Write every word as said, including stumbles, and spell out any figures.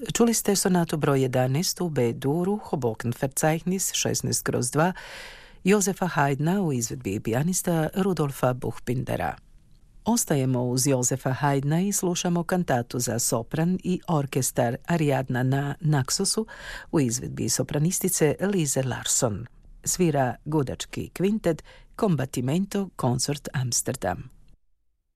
Čuli ste sonatu broj jedanaest u B-duru, Hoboken Verzeichnis šesnaest kroz dva, Josefa Haydna u izvedbi pijanista Rudolfa Buchbindera. Ostajemo uz Josefa Haydna i slušamo kantatu za sopran i orkestar Ariadna na Naxosu u izvedbi sopranistice Lise Larsson. Svira gudački kvintet Combattimento Consort Amsterdam.